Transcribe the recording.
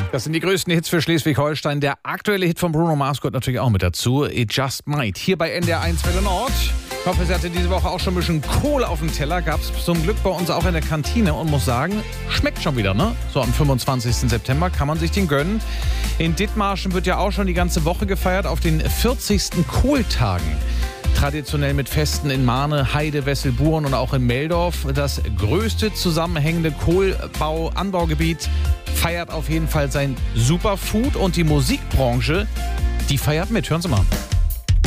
Das sind die größten Hits für Schleswig-Holstein. Der aktuelle Hit von Bruno Mars gehört natürlich auch mit dazu. It Just Might. Hier bei NDR 1 Welle Nord. Ich hoffe, sie hatte diese Woche auch schon ein bisschen Kohl auf dem Teller. Gab es zum Glück bei uns auch in der Kantine und muss sagen, schmeckt schon wieder, ne? So am 25. September kann man sich den gönnen. In Dithmarschen wird ja auch schon die ganze Woche gefeiert auf den 40. Kohltagen. Traditionell mit Festen in Marne, Heide, Wesselburen und auch in Meldorf. Das größte zusammenhängende Kohlbau-Anbaugebiet feiert auf jeden Fall sein Superfood und die Musikbranche, die feiert mit. Hören Sie mal.